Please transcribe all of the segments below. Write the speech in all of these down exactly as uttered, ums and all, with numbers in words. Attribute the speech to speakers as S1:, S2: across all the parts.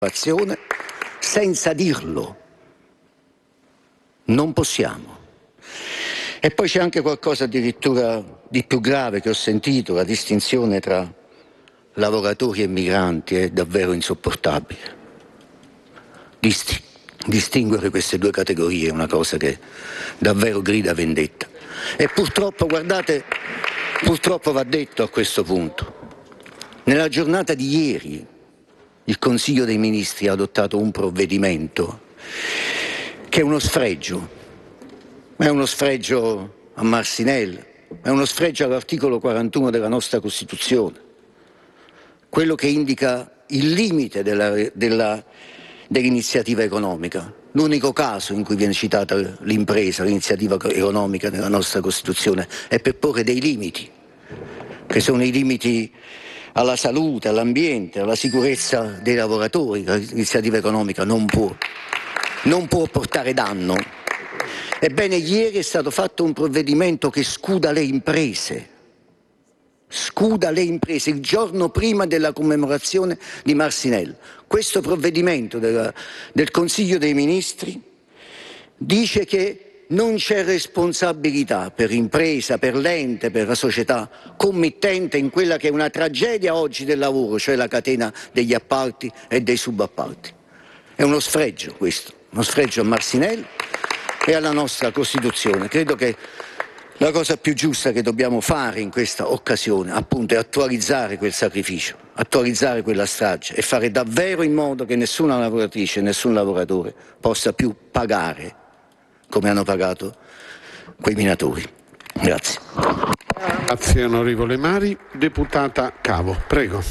S1: senza dirlo. Non possiamo. E poi c'è anche qualcosa addirittura di più grave che ho sentito, la distinzione tra lavoratori e migranti è davvero insopportabile. Disti- distinguere queste due categorie è una cosa che davvero grida vendetta. E purtroppo, guardate, purtroppo va detto a questo punto, nella giornata di ieri il Consiglio dei Ministri ha adottato un provvedimento che è uno sfregio, è uno sfregio a Marcinelle, è uno sfregio all'articolo quarantuno della nostra Costituzione, quello che indica il limite della, della, dell'iniziativa economica. L'unico caso in cui viene citata l'impresa, l'iniziativa economica nella nostra Costituzione è per porre dei limiti, che sono i limiti alla salute, all'ambiente, alla sicurezza dei lavoratori. L'iniziativa economica non può, non può portare danno. Ebbene, ieri è stato fatto un provvedimento che scuda le imprese, scuda le imprese il giorno prima della commemorazione di Marcinelle. Questo provvedimento della, del Consiglio dei Ministri dice che non c'è responsabilità per l'impresa, per l'ente, per la società committente in quella che è una tragedia oggi del lavoro, cioè la catena degli appalti e dei subappalti. È uno sfregio questo, uno sfregio a Marcinelle e alla nostra Costituzione. Credo che la cosa più giusta che dobbiamo fare in questa occasione, appunto, è attualizzare quel sacrificio, attualizzare quella strage e fare davvero in modo che nessuna lavoratrice e nessun lavoratore possa più pagare come hanno pagato quei minatori. Grazie.
S2: Grazie onorevole Mari. Deputata Cavo, prego.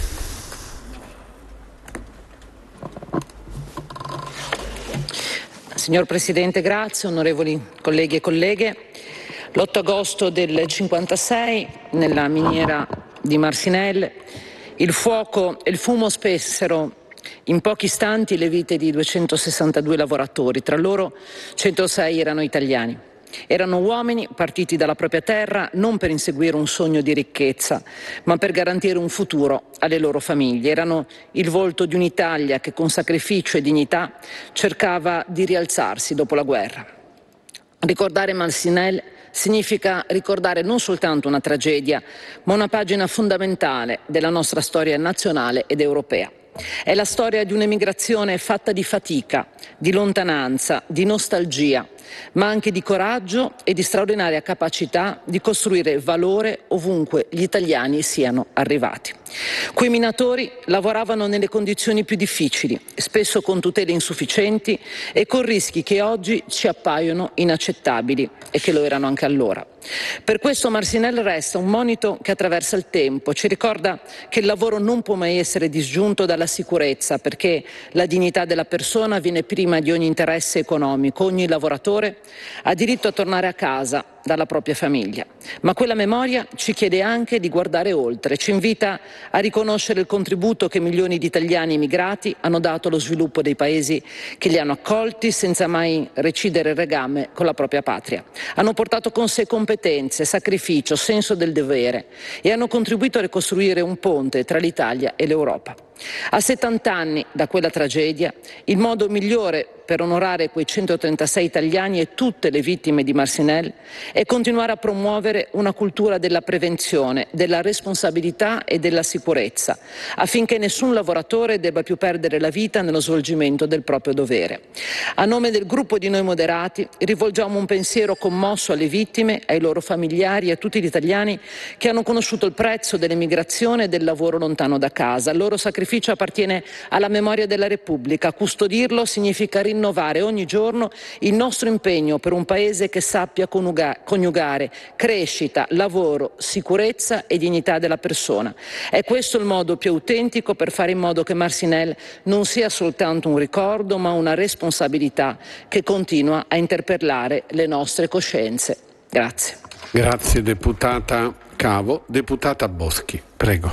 S3: Signor Presidente, grazie. Onorevoli colleghi e colleghe, l'otto agosto del cinquantasei, nella miniera di Marcinelle, il fuoco e il fumo spessero in pochi istanti le vite di duecentosessantadue lavoratori, tra loro centosei erano italiani. Erano uomini partiti dalla propria terra non per inseguire un sogno di ricchezza, ma per garantire un futuro alle loro famiglie. Erano il volto di un'Italia che con sacrificio e dignità cercava di rialzarsi dopo la guerra. Ricordare Marcinelle significa ricordare non soltanto una tragedia, ma una pagina fondamentale della nostra storia nazionale ed europea. È la storia di un'emigrazione fatta di fatica, di lontananza, di nostalgia, ma anche di coraggio e di straordinaria capacità di costruire valore ovunque gli italiani siano arrivati. Quei minatori lavoravano nelle condizioni più difficili, spesso con tutele insufficienti e con rischi che oggi ci appaiono inaccettabili e che lo erano anche allora. Per questo Marcinelle resta un monito che attraversa il tempo, ci ricorda che il lavoro non può mai essere disgiunto dalla sicurezza, perché la dignità della persona viene prima di ogni interesse economico. Ogni lavoratore ha diritto a tornare a casa dalla propria famiglia. Ma quella memoria ci chiede anche di guardare oltre, ci invita a riconoscere il contributo che milioni di italiani emigrati hanno dato allo sviluppo dei paesi che li hanno accolti senza mai recidere il legame con la propria patria. Hanno portato con sé competenze, sacrificio, senso del dovere e hanno contribuito a ricostruire un ponte tra l'Italia e l'Europa. A settanta anni da quella tragedia, il modo migliore per onorare quei centotrentasei italiani e tutte le vittime di Marcinelle è continuare a promuovere una cultura della prevenzione, della responsabilità e della sicurezza, affinché nessun lavoratore debba più perdere la vita nello svolgimento del proprio dovere. A nome del gruppo di Noi Moderati rivolgiamo un pensiero commosso alle vittime, ai loro familiari e a tutti gli italiani che hanno conosciuto il prezzo dell'emigrazione e del lavoro lontano da casa. Il loro sacrificio appartiene alla memoria della Repubblica. Custodirlo significa rinnovare ogni giorno il nostro impegno per un paese che sappia coniugare crescita, lavoro, sicurezza e dignità della persona. È questo il modo più autentico per fare in modo che Marcinelle non sia soltanto un ricordo, ma una responsabilità che continua a interpellare le nostre coscienze. Grazie.
S2: Grazie deputata Cavo. Deputata Boschi, prego.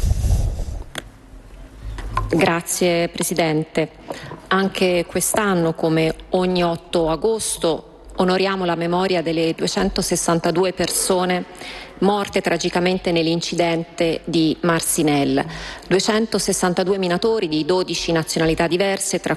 S4: Grazie Presidente. Anche quest'anno, come ogni otto agosto, onoriamo la memoria delle duecentosessantadue persone morte tragicamente nell'incidente di Marcinelle. duecentosessantadue minatori di dodici nazionalità diverse, tra